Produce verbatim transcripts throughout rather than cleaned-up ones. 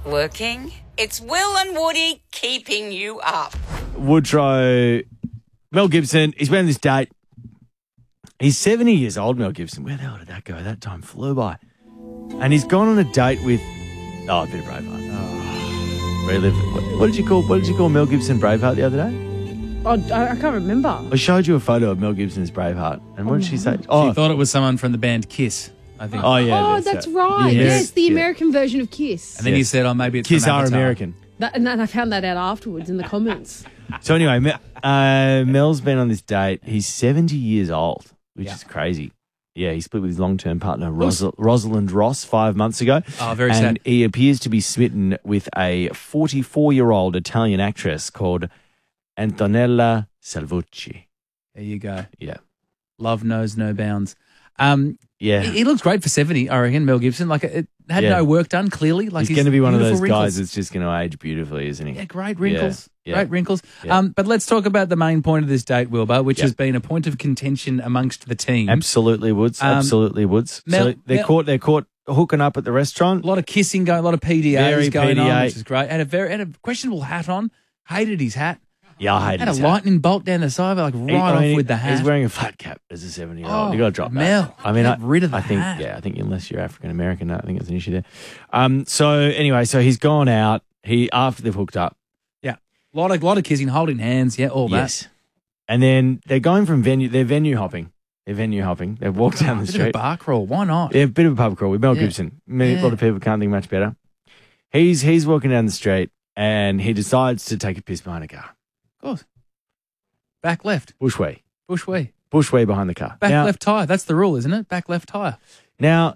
working. It's Will and Woody keeping you up. Woodrow, Mel Gibson, he's been on this date. He's seventy years old, Mel Gibson. Where the hell did that go? That time flew by. And he's gone on a date with, oh, a bit of Braveheart. Oh, relive. What, what did you call? What did you call Mel Gibson Braveheart the other day? Oh, I, I can't remember. I showed you a photo of Mel Gibson's Braveheart, and what Oh, did she say? She Oh, thought it was someone from the band Kiss, I think. oh yeah. Oh, that's that's it. right. Yes. Yes, the Yeah. American version of Kiss. and then you Yes. said, oh, maybe it's Kiss from are Avatar. American. That, and then I found that out afterwards in the comments. So anyway, Me- uh, Mel's been on this date. He's seventy years old, which Yeah. is crazy. Yeah, he split with his long-term partner, Ros- Rosalind Ross, five months ago. Oh, very and sad. he appears to be smitten with a forty-four-year-old Italian actress called Antonella Salvucci. There you go. Yeah. Love knows no bounds. Um, Yeah. he, he looks great for seventy, I reckon, Mel Gibson. Like, it had Yeah. no work done, clearly. Like he's going to be one of those beautiful wrinkles. guys that's just going to age beautifully, isn't he? Yeah, great wrinkles. Yeah, Great yeah. wrinkles. Yeah. Um, but let's talk about the main point of this date, Wilbur, which Yeah. has been a point of contention amongst the team. Absolutely, Woods. Um, Absolutely, Woods. Mel- so they're Mel- caught. They're caught hooking up at the restaurant. A lot of kissing going, a lot of P D As Very going P D A. on, which is great. Had a very had a questionable hat on. Hated his hat. Yeah, I hate Had a his lightning bolt down the side, like right He- I mean, off with the hat. He's wearing a flat cap as a seventy-year-old. Oh, you got to drop Mel, that. I mean, get I, rid of the I think, hat. yeah, I think unless you're African American, I think it's an issue there. Um. So anyway, so he's gone out. He after they've hooked up. Yeah, a lot of lot of kissing, holding hands. Yeah, all that. Yes. And then they're going from venue. They're venue hopping. They're venue hopping. They've walked down the Bit of a street. bar crawl. Why not? Yeah, a bit of a pub crawl with Mel Yeah. Gibson. Many, A lot Yeah. of people can't think much better. He's he's walking down the street and he decides to take a piss behind a car. Of course. Back left. Bushway. Bushway. Bushway behind the car. Back now, left tyre. That's the rule, isn't it? Back left tyre. Now,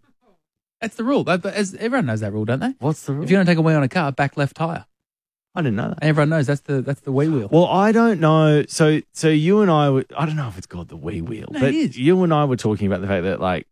That's the rule. But- but as, everyone knows that rule, don't they? what's the rule? If you don't take a wee on a car, back left tyre. I didn't know that. And everyone knows that's the that's the wee wheel. Well, I don't know. So, so you and I, were, I don't know if it's called the wee wheel, No, but it is. you and I were talking about the fact that, like,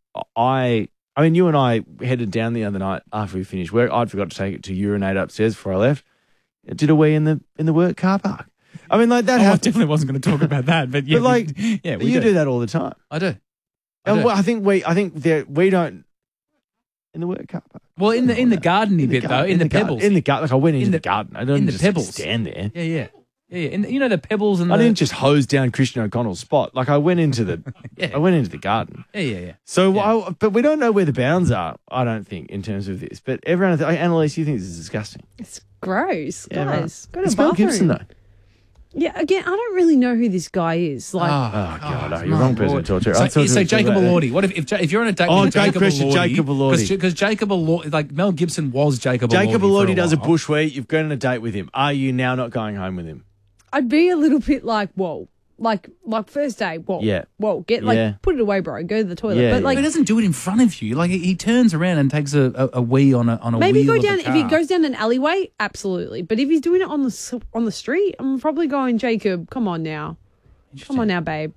I, I mean, you and I headed down the other night after we finished work. I'd forgot to take it to urinate upstairs before I left. I did a wee in the in the work car park. I mean, like that. Oh, I happens. definitely wasn't going to talk about that, but yeah, But, like, we, yeah, we you do. do that all the time. I do. I And do. well, I think we, I think there we don't in the work car park. Well, in the in the gardeny bit gar- though, in, the, garden- pebbles, in the garden. Like I went into In the, the- garden. I didn't in the just pebbles. stand there. yeah, yeah, yeah, yeah. In the, you know the pebbles and I the, didn't just hose down Christian O'Connell's spot. Like I went into the, Yeah. I went into the garden. yeah, yeah, yeah. So, Yeah. I, but we don't know where the bounds are. I don't think in terms of this. But everyone, like, Annalise, you think this is disgusting? It's gross, Yeah, right. guys. Go to It's the Mel bathroom. Gibson though. Yeah, again, I don't really know who this guy is. Like, Oh God, oh, you're my the wrong person Lord. to talk to. So, I talked to so him Jacob about that. Elordi. What if, if Ja- if you're on a date Oh, with great Jacob question, Elordi? Jacob Elordi. Because Jacob Elordi, like Mel Gibson was Jacob Elordi. Jacob for a Elordi does a while. bushway. You've gone on a date with him. Are you now not going home with him? I'd be a little bit like, whoa, like, like first day, whoa, Yeah. whoa, get like, Yeah. put it away, bro. Go to the toilet. Yeah, but yeah. like, But he doesn't do it in front of you. Like he, he turns around and takes a, a, a wee on a on a maybe wheel go of a down if he car. goes down an alleyway, absolutely. But if he's doing it on the s- on the street, I'm probably going, Jacob, come on now, come on now, babe.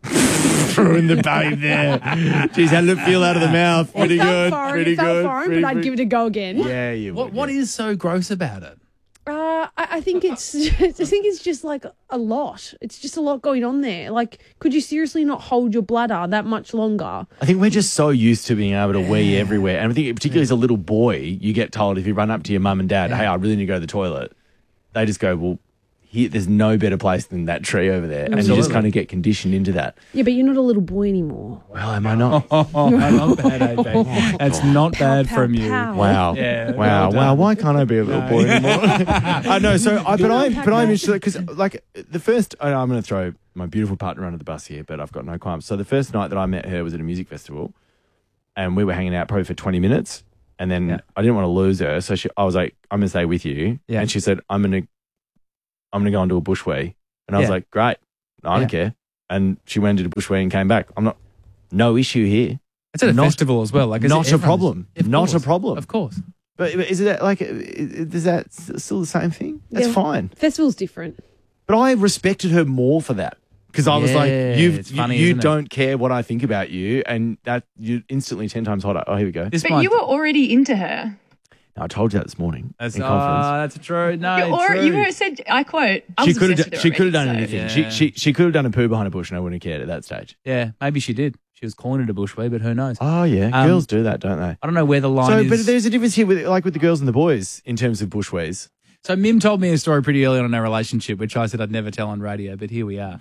Throwing the babe there. Jeez, how did it feel out of the mouth? Pretty it felt good. foreign, Pretty it felt good. foreign, pretty, but I'd pretty- give it a go again. Yeah, you. What would, what yeah. is so gross about it? Uh, I, I think it's I think it's just like a lot. It's just a lot going on there. Like, could you seriously not hold your bladder that much longer? I think we're just so used to being able to wee everywhere. And I think particularly as a little boy, you get told if you run up to your mum and dad, hey, I really need to go to the toilet. They just go, well, here, there's no better place than that tree over there. And you just Absolutely. kind of get conditioned into that. Yeah, but you're not a little boy anymore. Well, am I not? Oh, not bad, eh, babe? That's not bad Pow, from pow, you. pow. Wow. Yeah, wow. well wow. done. Why can't I be a little boy anymore? I know. So, I, but I'm, but I'm interested because, like, the first, I know I'm going to throw my beautiful partner under the bus here, but I've got no qualms. So, the first night that I met her was at a music festival, and we were hanging out probably for twenty minutes, and then Yeah. I didn't want to lose her, so she, I was like, I'm going to stay with you, Yeah. and she said, I'm going to, I'm going to go and do a bushway, and I was Yeah. like, great, I don't Yeah. care, and she went and did a bushway and came back. I'm not, no issue here. It's at a Not- festival as well. Like is it- not a everyone's- problem. Of Not a course. problem. Of course. But is it like, is that still the same thing? That's Yeah. fine. Festival's different. But I respected her more for that because I was like, Yeah, You've, it's you, funny, you isn't it? don't care what I think about you, and that you're instantly ten times hotter. Oh, here we go. This But might- you were already into her. I told you that this morning That's, in oh, conference. that's true. No, You, or, true. you were said, I quote, I She was could have obsessed done, with she her could have done already, anything. Yeah. She she she could have done a poo behind a bush, and I wouldn't have cared at that stage. Yeah, maybe she did. She she was calling it a bushway, but who knows? Oh, yeah. Um, Girls do that, don't they? I don't know where the line So, is. but there's a difference here with like with the girls and the boys in terms of bushways. So Mim told me a story pretty early on in our relationship, which I said I'd never tell on radio, but here we are.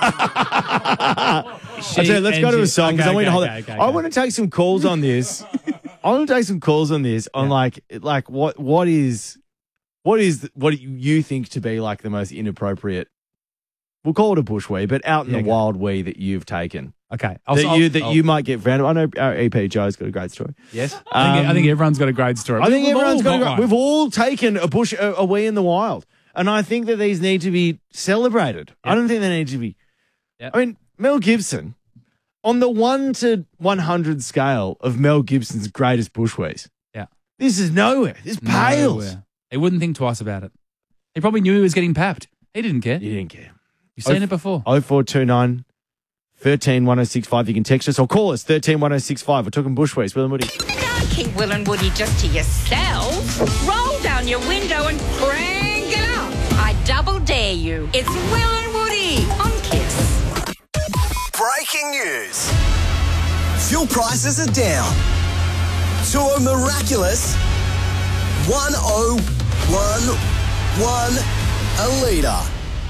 I tell you, let's go to a song because I want to hold it. I want to take some calls on this. I want to take some calls on this on Yeah. like like what what is what is what you think to be like the most inappropriate. We'll call it a bushway, but out in Yeah, the go. wild wee that you've taken. Okay. I'll, that I'll- you that I'll- you might get found. I know our E P Joe's got a great story. Yes. I think, I think Um, everyone's got a great story. I think We've everyone's all got. a great- one. We've all taken a bush a, a wee in the wild, and I think that these need to be celebrated. I Yep. don't think they need to be. Yep. I mean, Mel Gibson, on the one to one hundred scale of Mel Gibson's greatest bushways. Yeah. This is nowhere. This pales. Nowhere. He wouldn't think twice about it. He probably knew he was getting papped. He didn't care. You didn't care. You've seen Oh, it before. oh four two nine, one three one oh six five. You can text us or call us thirteen one oh six five. We're talking bushways. Will and Woody. Don't keep Will and Woody just to yourselves. Roll down your window and crank it up. I double dare you. It's Will and Woody on Kiss. Breaking news. Fuel prices are down to a miraculous one oh one one a litre.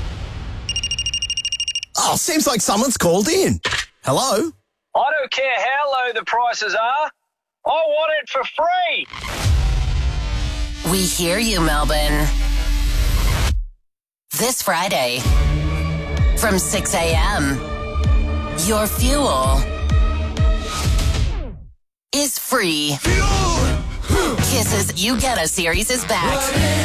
Oh, seems like someone's called in. Hello? I don't care how low the prices are. I want it for free. We hear you, Melbourne. This Friday, from six a.m., your fuel is free. Kisses You Get a series is back.